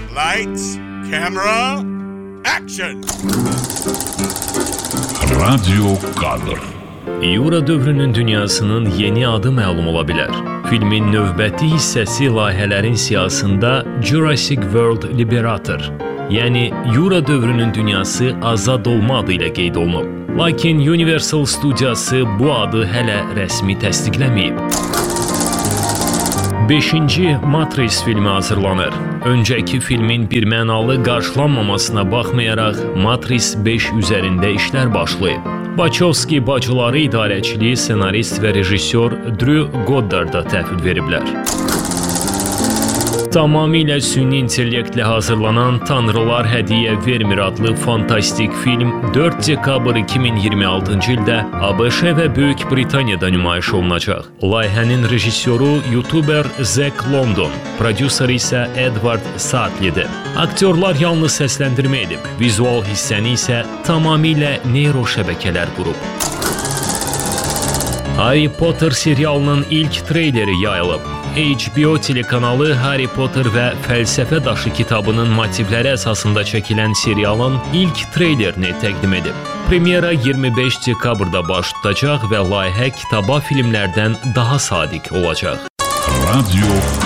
Lights, camera, action! Radyo Kadr. Yura dövrünün dünyasının yeni adı məlum ola bilər. Filmin növbəti hissəsi layihələrin siyasında Jurassic World Liberator, yəni Yura dövrünün dünyası azad olma adı ilə qeyd olunub. Lakin Universal studiyası bu adı hələ rəsmi təsdiqləməyib. 5-ci Matrix filmi hazırlanır. Öncəki filmin birmənalı qarşılanmamasına baxmayaraq Matrix 5 üzərində işlər başlayıb. Wachowski bacıları idarəçiliyi ssenarist və rejissor Drew Goddard'a təhvil veriblər. Tamamilə süni intellektlə hazırlanan Tanrılar Hədiyyə Vermir adlı fantastik film 4 dekabr 2026-cı ildə ABŞ və Böyük Britaniyada nümayiş olunacaq. Layihənin rejissoru YouTuber Zack London, prodüseri isə Edward Sadlidir. Aktyorlar yalnız səsləndirmə edib, vizual hissəni isə tamamilə neyro şəbəkələr qurub. Harry Potter serialının ilk treyleri yayılıb. HBO telekanalı Harry Potter və Fəlsəfə Daşı kitabının motivləri əsasında çəkilən serialın ilk treylerini təqdim edib. Premyera 25 dekabrda baş tutacaq və layihə kitaba filmlərdən daha sadiq olacaq. Radyo